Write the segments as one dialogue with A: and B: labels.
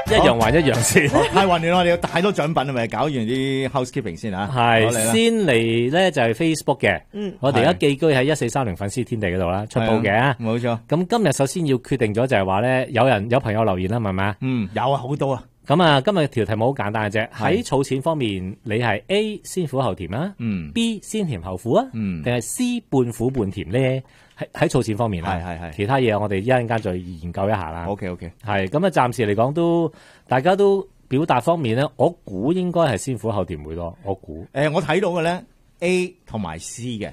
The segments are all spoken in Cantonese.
A: 一樣還一樣先。
B: 太混亂啦！我哋有太多獎品係咪？搞完啲 housekeeping 先嚇。
A: 係
B: 好嚟啦
A: 先嚟咧就係 Facebook 嘅，我哋而家寄居喺1430粉絲天地嗰度啦，出報嘅。
B: 冇錯。
A: 咁今日首先要決定咗就係話咧，有朋友留言啦，係咪啊？
B: 有啊，好多啊。
A: 咁啊，今日條題目好簡單嘅啫。喺儲錢方面，你係 A 先苦後甜啊，B 先甜後苦啊，定係 C 半苦半甜咧？喺儲錢方面啦，係其他嘢我哋一陣間再研究一下啦。
B: OK，
A: 係咁啊，暫時嚟講都大家都表達方面咧，我估應該係先苦後甜會多。我估
B: 我睇到嘅咧 A 同埋 C 嘅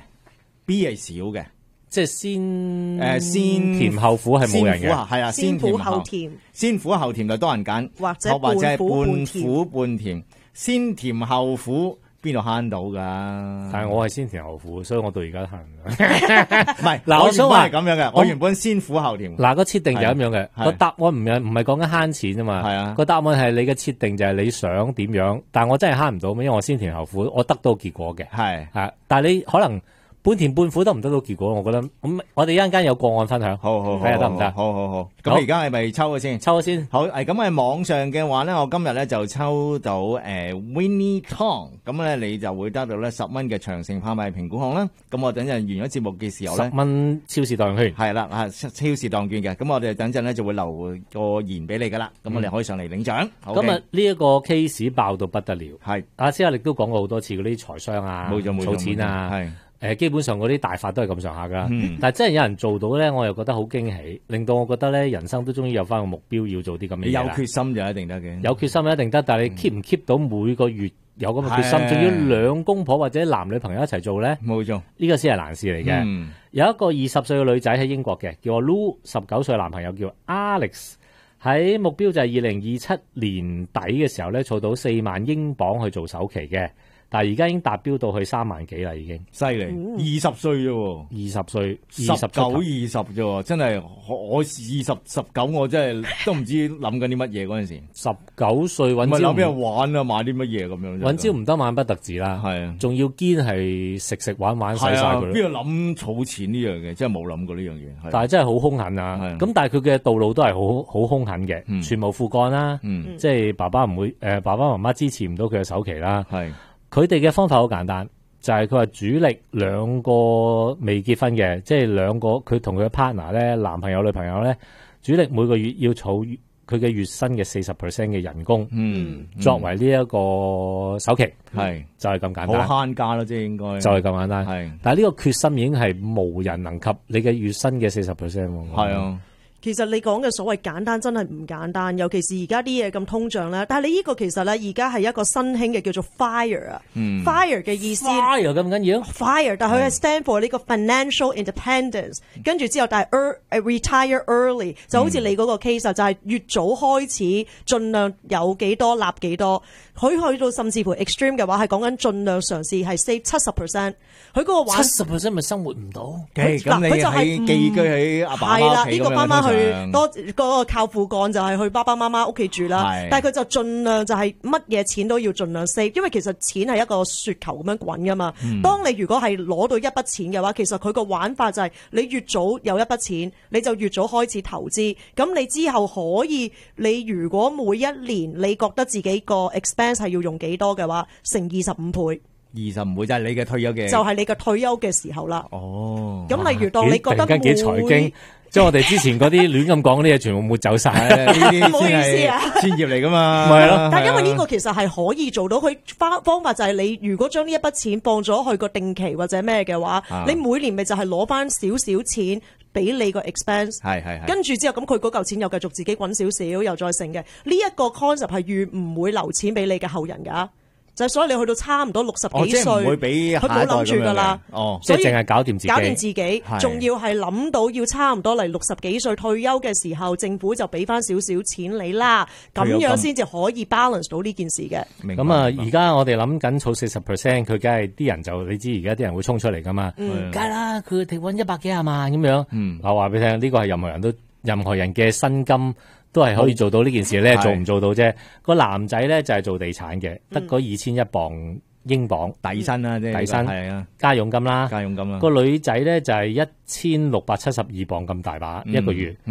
B: B 係少嘅。
A: 即係先甜後苦係冇人嘅，
B: 係啊，
C: 先苦後甜，
B: 先苦後甜就多人揀，或者係半苦半甜，先甜後苦邊度慳到㗎？
A: 但係我係先甜後苦，所以我到而家都慳唔
B: 到。唔係嗱，我原本係咁樣嘅，我原本先苦後甜。
A: 嗱，個設定就係咁樣嘅，個答案唔係講緊慳錢啊嘛。係啊，個答案係你嘅設定就係你想點樣，但係我真係慳唔到，因為我先甜後苦，我得到結果嘅。係，但係你可能。半甜半苦都唔得到結果，我覺得咁我哋一陣間有個案分享，好睇下得唔得？
B: 好。咁而家係咪抽咗先？
A: 抽咗先。
B: 好，咁喺網上嘅話咧，我今日咧就抽到Winnie Tong， 咁咧你就會得到咧10蚊嘅長城拍賣評估項啦。咁我等陣完咗節目嘅時候咧
A: ，10蚊超市檔券
B: 係啦，超市檔券嘅。咁我哋等陣咧就會留個言俾你噶啦。咁我哋可以上嚟領獎。
A: 今日呢一個 case 爆到不得了，係阿施亞力都講過好多次嗰啲財商啊，儲錢啊，係。基本上嗰啲大法都係咁上下噶，但係真係有人做到咧，我又覺得好驚喜，令到我覺得咧人生都終於有翻個目標，要做啲咁嘅嘢。
B: 有決心就一定得嘅，
A: 有決心一定得，但係你 keep 唔 keep 到每個月有咁嘅決心，仲要兩公婆或者男女朋友一齊做咧？冇錯，呢個先係難事嚟嘅。有一個20歲嘅女仔喺英國嘅，叫我 Lou，19 歲男朋友叫 Alex， 喺目標就係2027年底嘅時候咧，儲到4萬英鎊去做首期嘅。但係而家已經達標到去3萬幾啦，已經犀利。20歲啫喎，20歲19、20啫喎，真係我20、19，我真係都唔知諗緊啲乜嘢嗰陣時。19歲揾招唔俾人玩啊，買啲乜嘢咁樣？揾招唔得玩不特止啦，係啊，仲要堅係食玩使晒佢。邊度諗儲錢呢樣嘢？真係冇諗過呢樣嘢。但係真係好兇狠啊！咁但係佢嘅道路都係好兇狠嘅，全無父幹啦，即係爸爸媽媽支持唔到佢嘅首期啦。係。佢哋嘅方法好簡單，就係佢話主力兩個未結婚嘅，即係兩個佢同佢嘅 partner 咧，男朋友女朋友咧，主力每個月要儲佢嘅月薪嘅40% 嘅人工，作為呢一個首期，係就係咁簡單，好慳家咯，即係應該就係咁簡單，係。但係呢個決心已經係無人能及你嘅月薪嘅40%，係啊。
C: 其實你講嘅所謂簡單真係唔簡單，尤其是而家啲嘢咁通脹咧。但係你呢個其實咧，而家係一個新興嘅叫做 FIRE 啊。FIRE 嘅意思 ，FIRE 咁緊要 ？FIRE， 但係佢係 stand for 呢個 financial independence，跟住之後但係 retire early， 就好似你嗰個 case 就係越早開始，盡量有幾多納幾多。佢去到甚至乎 extreme 嘅話，係講緊盡量嘗試係 save 70%。佢嗰個話
A: 70%咪生活唔到。
B: 咁你喺寄居喺阿爸媽屋企咁樣。係啦，呢個媽媽去多嗰個靠父幹就係去爸爸媽媽屋企住啦。但係佢就盡量就係乜嘢錢都要盡量 save，因為其實錢係一個雪球咁樣滾噶嘛。當你如果係攞到一筆錢嘅話，其實佢個玩法就係你越早有一筆錢，你就越早開始投資。咁你之後可以，你如果每一年你覺得自己個 expense 係要用幾多嘅話，乘25倍。25倍就係你嘅退休嘅，就係你嘅退休嘅時候啦。哦，咁例如當你覺得
A: 幾財經，將我哋之前嗰啲亂咁講嗰啲嘢全部抹走晒，
C: 唔好意思啊，
B: 專業嚟噶嘛，
A: 係咯。
C: 但係因為呢個其實係可以做到，佢方法就係你如果將呢一筆錢放咗去個定期或者咩嘅話，你每年咪就係攞翻少少錢俾你個 expense， 係，跟住之後咁佢嗰嚿錢又繼續自己滾少少，又再剩嘅。呢一個 concept 係越唔會留錢俾你嘅後人噶。就所以你去到差唔多60幾歲，
B: 唔會俾下一代咁樣嘅，佢冇諗住噶啦。
A: 哦，即係淨係搞掂
C: 自己，仲要係諗到要差唔多嚟60幾歲退休嘅時候，政府就俾翻少少錢你啦，咁樣先至可以 balance 到呢件事嘅。
A: 咁啊，而家我哋諗緊儲40%，佢梗係啲人就你知，而家啲人會衝出嚟噶嘛，梗係啦，佢哋搵100幾廿萬咁樣。我話俾你聽，呢個係任何人嘅薪金。都係可以做到呢件事咧，做唔做到啫？個男仔咧就係做地產嘅，得嗰2100鎊英鎊底薪啦，即係底薪係啊，加佣金啦，個女仔咧就係1672鎊咁大把一個月。